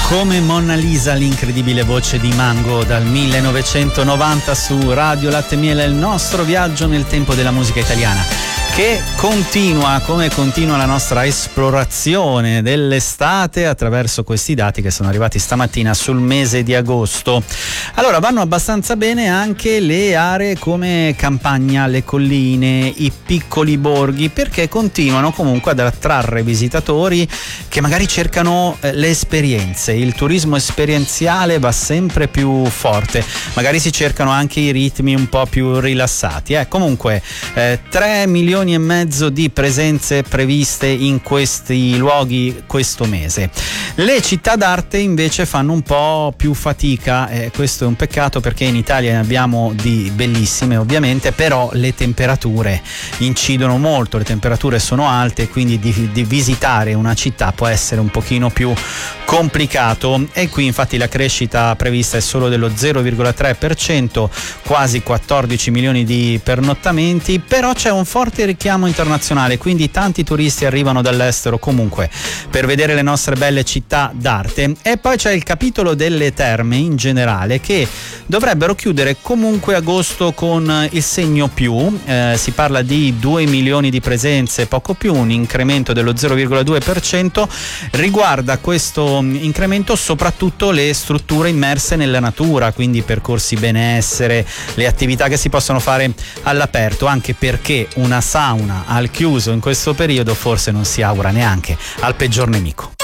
Come Mona Lisa, l'incredibile voce di Mango dal 1990 su Radio Latte e Miele, il nostro viaggio nel tempo della musica italiana che continua, come continua la nostra esplorazione dell'estate attraverso questi dati che sono arrivati stamattina sul mese di agosto. Allora, vanno abbastanza bene anche le aree come Campagna, le colline, i piccoli borghi, perché continuano comunque ad attrarre visitatori che magari cercano le esperienze. Il turismo esperienziale va sempre più forte, magari si cercano anche i ritmi un po' più rilassati. Comunque 3 milioni e mezzo di presenze previste in questi luoghi questo mese. Le città d'arte invece fanno un po' più fatica, questo è un peccato perché in Italia ne abbiamo di bellissime ovviamente, però le temperature incidono molto, le temperature sono alte e quindi di visitare una città può essere un pochino più complicato, e qui infatti la crescita prevista è solo dello 0,3%, quasi 14 milioni di pernottamenti, però c'è un forte richiamo internazionale, quindi tanti turisti arrivano dall'estero comunque per vedere le nostre belle città d'arte. E poi c'è il capitolo delle terme in generale, che dovrebbero chiudere comunque agosto con il segno più, si parla di 2 milioni di presenze, poco più, un incremento dello 0,2%. Riguarda questo incremento soprattutto le strutture immerse nella natura, quindi percorsi benessere, le attività che si possono fare all'aperto, anche perché una sauna al chiuso in questo periodo forse non si augura neanche al peggior nemico.